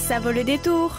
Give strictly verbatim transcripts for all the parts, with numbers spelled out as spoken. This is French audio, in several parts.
Ça vaut le détour.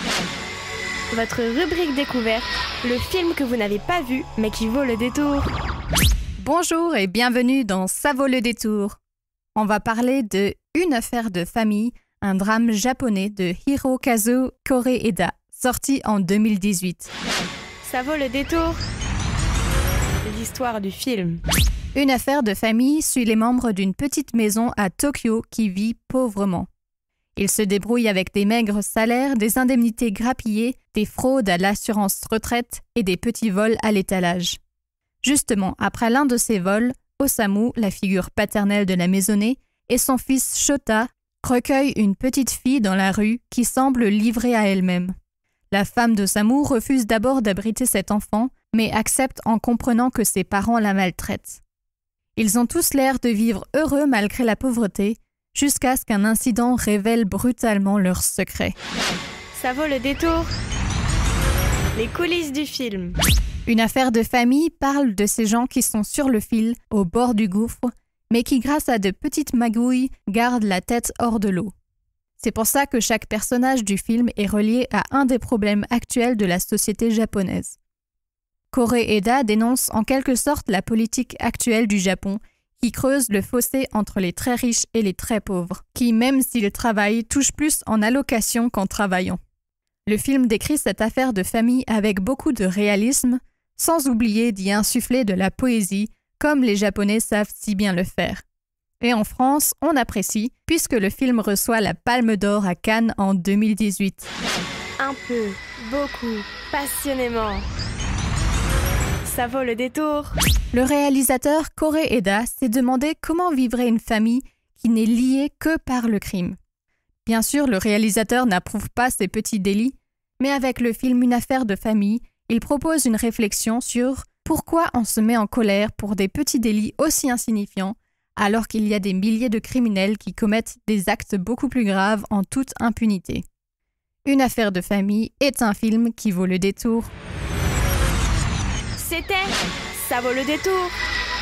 Votre rubrique découverte, le film que vous n'avez pas vu mais qui vaut le détour. Bonjour et bienvenue dans Ça vaut le détour. On va parler de Une affaire de famille, un drame japonais de Hirokazu Koreeda, sorti en deux mille dix-huit. Ça vaut le détour. L'histoire du film. Une affaire de famille suit les membres d'une petite maison à Tokyo qui vit pauvrement. Ils se débrouillent avec des maigres salaires, des indemnités grappillées, des fraudes à l'assurance retraite et des petits vols à l'étalage. Justement, après l'un de ces vols, Osamu, la figure paternelle de la maisonnée, et son fils Shota recueillent une petite fille dans la rue qui semble livrée à elle-même. La femme d'Osamu refuse d'abord d'abriter cet enfant, mais accepte en comprenant que ses parents la maltraitent. Ils ont tous l'air de vivre heureux malgré la pauvreté, jusqu'à ce qu'un incident révèle brutalement leurs secrets. Ça vaut le détour. Les coulisses du film. Une affaire de famille parle de ces gens qui sont sur le fil, au bord du gouffre, mais qui, grâce à de petites magouilles, gardent la tête hors de l'eau. C'est pour ça que chaque personnage du film est relié à un des problèmes actuels de la société japonaise. Koreeda dénonce en quelque sorte la politique actuelle du Japon, qui creuse le fossé entre les très riches et les très pauvres, qui, même s'ils travaillent, touchent plus en allocation qu'en travaillant. Le film décrit cette affaire de famille avec beaucoup de réalisme, sans oublier d'y insuffler de la poésie, comme les Japonais savent si bien le faire. Et en France, on apprécie, puisque le film reçoit la Palme d'Or à Cannes en deux mille dix-huit. Un peu, beaucoup, passionnément. Ça vaut le détour. Le réalisateur Koreeda s'est demandé comment vivrait une famille qui n'est liée que par le crime. Bien sûr, le réalisateur n'approuve pas ces petits délits, mais avec le film Une affaire de famille, il propose une réflexion sur pourquoi on se met en colère pour des petits délits aussi insignifiants, alors qu'il y a des milliers de criminels qui commettent des actes beaucoup plus graves en toute impunité. Une affaire de famille est un film qui vaut le détour. C'était Ça vaut le détour.